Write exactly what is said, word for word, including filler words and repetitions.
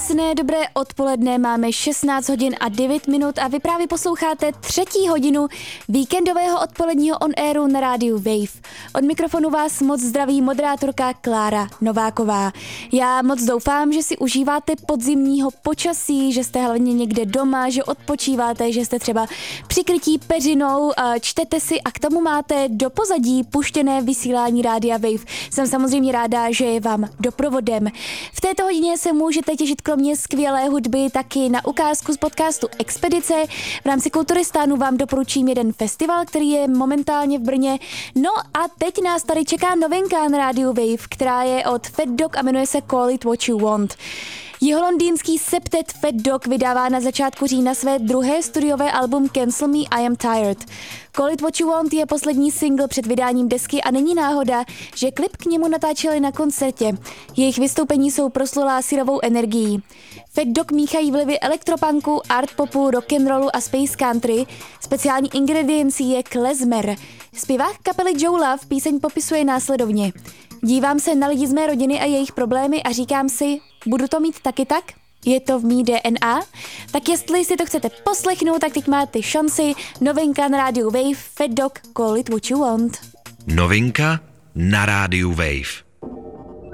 Krásné dobré odpoledne, máme šestnáct hodin a devět minut a vy právě posloucháte třetí hodinu víkendového odpoledního on-airu na rádiu Wave. Od mikrofonu vás moc zdraví moderátorka Klára Nováková. Já moc doufám, že si užíváte podzimního počasí, že jste hlavně někde doma, že odpočíváte, že jste třeba přikrytí peřinou, čtete si a k tomu máte do pozadí puštěné vysílání rádia Wave. Jsem samozřejmě ráda, že je vám doprovodem. V této hodině se můžete těšit kromě skvělé hudby taky na ukázku z podcastu Expedice. V rámci Kulturistánu vám doporučím jeden festival, který je momentálně v Brně. No a teď nás tady čeká novinka na rádiu Wave, která je od Fat Dog a jmenuje se Call It What You Want. Jeho londýnský septet Fat Dog vydává na začátku října své druhé studiové album Cancel Me, I Am Tired. Call It What You Want je poslední single před vydáním desky a není náhoda, že klip k němu natáčeli na koncertě. Jejich vystoupení jsou proslulá syrovou energií. Fat Dog míchají vlivy elektropunku, art popu, rock'n'rollu a space country. Speciální ingrediencí je klezmer. Zpěvák kapely Joe Love píseň popisuje následovně. Dívám se na lidi z mé rodiny a jejich problémy a říkám si, budu to mít taky tak? Je to v mý D N A? Tak jestli si to chcete poslechnout, tak teď máte šanci. Novinka na rádiu Wave, Fat Dog, Call It What You Want. Novinka na rádiu Wave.